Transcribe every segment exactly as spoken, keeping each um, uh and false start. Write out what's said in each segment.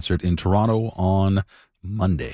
concert in Toronto on Monday.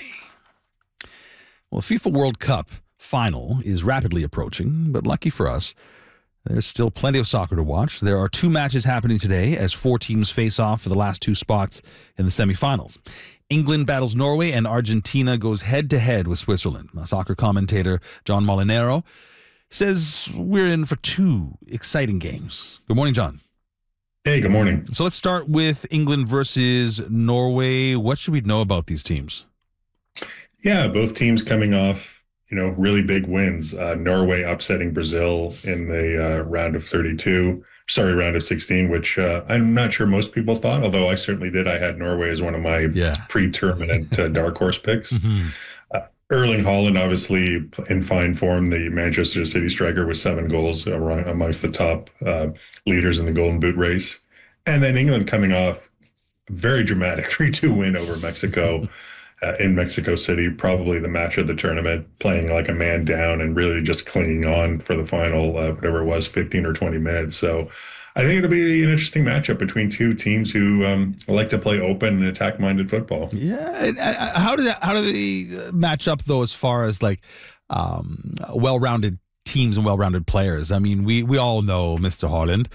Well, FIFA World Cup final is rapidly approaching, but lucky for us, there's still plenty of soccer to watch. There are two matches happening today as four teams face off for the last two spots in the semifinals. England battles Norway and Argentina goes head-to-head with Switzerland. A soccer commentator, John Molinaro, says we're in for two exciting games. Good morning, John. Hey, good morning. So let's start with England versus Norway. What should we know about these teams? Yeah, both teams coming off you know, really big wins. Uh, Norway upsetting Brazil in the uh, round of thirty-two, sorry, round of sixteen, which uh, I'm not sure most people thought, although I certainly did. I had Norway as one of my yeah. pre-tournament uh, dark horse picks. Mm-hmm. Uh, Erling Haaland, obviously in fine form, the Manchester City striker with seven goals uh, amongst the top uh, leaders in the Golden Boot race. And then England coming off a very dramatic three two win over Mexico. Uh, in Mexico City, probably the match of the tournament, playing like a man down and really just clinging on for the final, uh, whatever it was, fifteen or twenty minutes. So I think it'll be an interesting matchup between two teams who um, like to play open and attack-minded football. Yeah. How do that, how do they match up, though, as far as like um, well-rounded teams and well-rounded players? I mean, we we all know Mister Haaland.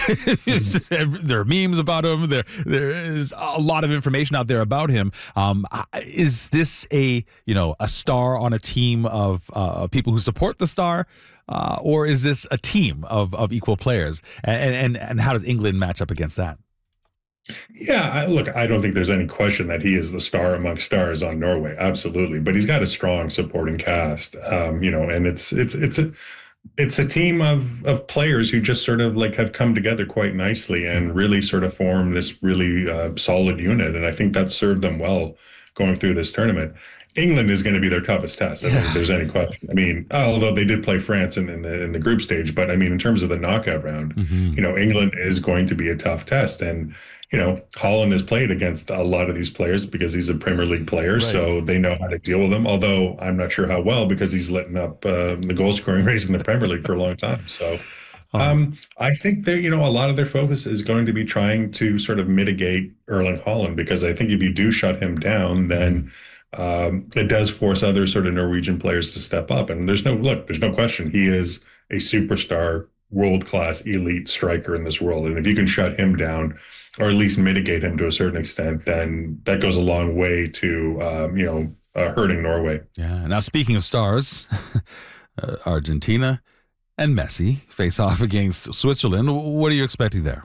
Uh, there are memes about him. There there is a lot of information out there about him. Um, is this a you know a star on a team of uh, people who support the star, uh, or is this a team of of equal players? And and and how does England match up against that? Yeah, I, look, I don't think there's any question that he is the star amongst stars on Norway. Absolutely. But he's got a strong supporting cast, um, you know, and it's it's it's a it's a team of of players who just sort of like have come together quite nicely and really sort of form this really uh, solid unit. And I think that's served them well going through this tournament. England is going to be their toughest test. I don't think there's any question. I mean, although they did play France in, in the in the group stage, but I mean, in terms of the knockout round, mm-hmm. you know, England is going to be a tough test. And you know, Haaland has played against a lot of these players because he's a Premier League player, right. So they know how to deal with them. Although I'm not sure how well because he's letting up uh, the goal scoring race in the Premier League for a long time. So um, I think they, you know, a lot of their focus is going to be trying to sort of mitigate Erling Haaland because I think if you do shut him down, then um, it does force other sort of Norwegian players to step up. And there's no look, there's no question he is a superstar, world-class, elite striker in this world. And if you can shut him down, or at least mitigate him to a certain extent, then that goes a long way to, um, you know, uh, hurting Norway. Yeah. Now, speaking of stars, uh, Argentina and Messi face off against Switzerland. What are you expecting there?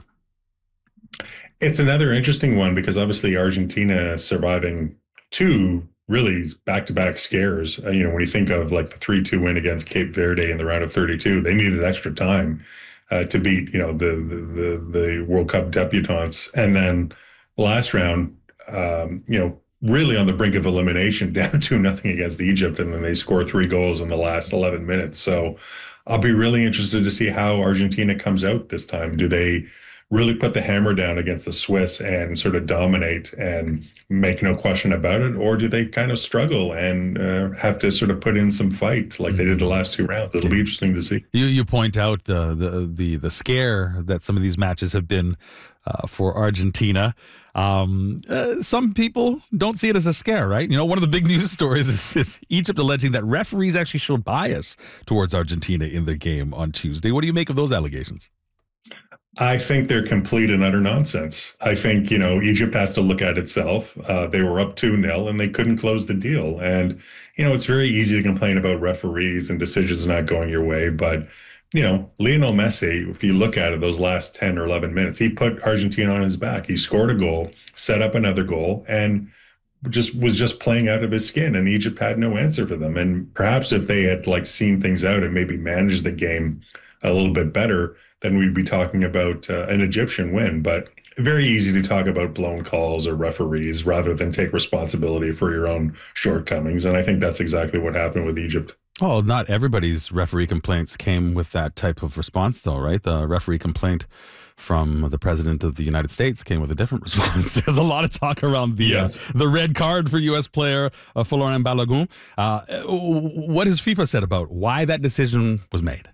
It's another interesting one because obviously Argentina surviving two really back-to-back scares. Uh, you know, when you think of like the three two win against Cape Verde in the round of thirty-two, they needed extra time Uh, to beat, you know, the, the the World Cup debutantes, and then last round, um, you know, really on the brink of elimination, down two nothing against Egypt, and then they score three goals in the last eleven minutes. So, I'll be really interested to see how Argentina comes out this time. Do they really put the hammer down against the Swiss and sort of dominate and make no question about it, or do they kind of struggle and uh, have to sort of put in some fight like they did the last two rounds? It'll be interesting to see. You you point out the the the, the scare that some of these matches have been uh, for Argentina. Um, uh, some people don't see it as a scare, right? You know, one of the big news stories is, is Egypt alleging that referees actually showed bias towards Argentina in the game on Tuesday. What do you make of those allegations? I think they're complete and utter nonsense. I think, you know, Egypt has to look at itself. Uh, they were up two nil and they couldn't close the deal. And, you know, it's very easy to complain about referees and decisions not going your way. But, you know, Lionel Messi, if you look at it, those last ten or eleven minutes, he put Argentina on his back. He scored a goal, set up another goal, and just was just playing out of his skin. And Egypt had no answer for them. And perhaps if they had like seen things out and maybe managed the game a little bit better, then we'd be talking about uh, an Egyptian win. But very easy to talk about blown calls or referees rather than take responsibility for your own shortcomings. And I think that's exactly what happened with Egypt. Well, not everybody's referee complaints came with that type of response, though, right? The referee complaint from the president of the United States came with a different response. There's a lot of talk around the yes. uh, the red card for U S player uh, Florent Balogun. Uh, what has FIFA said about why that decision was made?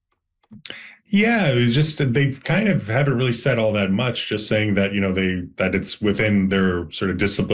Yeah, it was just they kind of haven't really said all that much, just saying that, you know, they that it's within their sort of discipline.